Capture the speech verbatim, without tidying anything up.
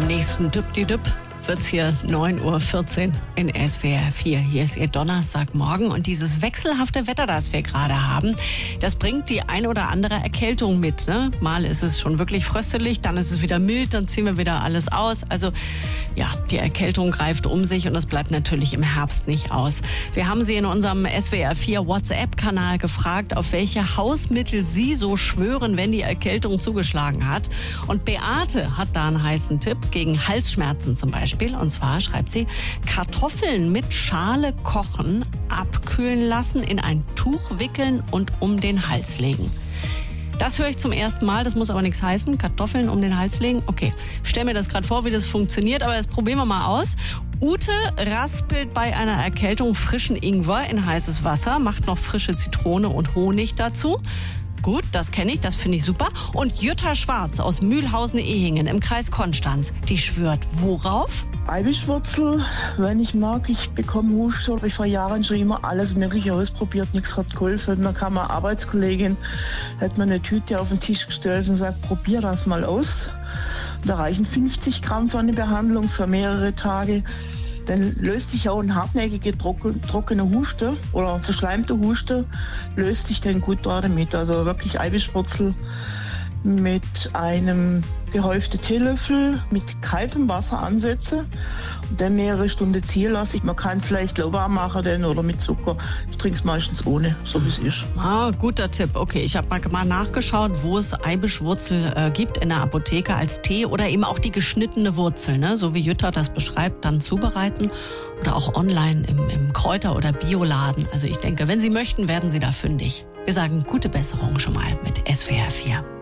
dem nächsten Düpp-die-Düpp wird's hier neun Uhr vierzehn in S W R vier. Hier ist Ihr Donnerstagmorgen und dieses wechselhafte Wetter, das wir gerade haben, das bringt die ein oder andere Erkältung mit. Ne? Mal ist es schon wirklich fröstelig, dann ist es wieder mild, dann ziehen wir wieder alles aus. Also ja, die Erkältung greift um sich und das bleibt natürlich im Herbst nicht aus. Wir haben Sie in unserem S W R vier WhatsApp-Kanal gefragt, auf welche Hausmittel Sie so schwören, wenn die Erkältung zugeschlagen hat. Und Beate hat da einen heißen Tipp gegen Halsschmerzen zum Beispiel. Und zwar schreibt sie, Kartoffeln mit Schale kochen, abkühlen lassen, in ein Tuch wickeln und um den Hals legen. Das höre ich zum ersten Mal, das muss aber nichts heißen. Kartoffeln um den Hals legen? Okay, stell mir das gerade vor, wie das funktioniert, aber das probieren wir mal aus. Ute raspelt bei einer Erkältung frischen Ingwer in heißes Wasser, macht noch frische Zitrone und Honig dazu. Gut, das kenne ich, das finde ich super. Und Jutta Schwarz aus Mühlhausen-Ehingen im Kreis Konstanz, die schwört worauf? Eibischwurzel, wenn ich mag, ich bekomme Husten. Ich vor Jahren schon immer alles Mögliche ausprobiert, nichts hat geholfen. Dann kam eine Arbeitskollegin, hat mir eine Tüte auf den Tisch gestellt und sagt, probier das mal aus. Da reichen fünfzig Gramm für eine Behandlung für mehrere Tage. Dann löst sich auch ein hartnäckige, trockene Huste oder verschleimte Huste, löst sich dann gut damit. Also wirklich Eibischwurzel mit einem gehäuften Teelöffel mit kaltem Wasser ansetze und dann mehrere Stunden ziehen lasse. Man kann es leicht lauwarm machen denn, oder mit Zucker. Ich trinke es meistens ohne, so wie es ist. Ah, guter Tipp. Okay, ich habe mal nachgeschaut, wo es Eibischwurzel äh, gibt in der Apotheke als Tee oder eben auch die geschnittene Wurzel, ne? So wie Jutta das beschreibt, dann zubereiten oder auch online im, im Kräuter- oder Bioladen. Also ich denke, wenn Sie möchten, werden Sie da fündig. Wir sagen gute Besserung schon mal mit S W R vier.